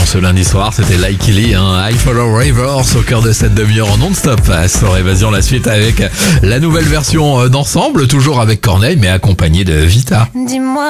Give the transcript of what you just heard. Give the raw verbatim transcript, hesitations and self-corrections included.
ce lundi soir, c'était Like Lee, hein, I Follow Rivers au cœur de cette demi-heure en non-stop. Sur Évasion, la suite avec la nouvelle version d'Ensemble, toujours avec Corneille, mais accompagné de Vita. Dis-moi.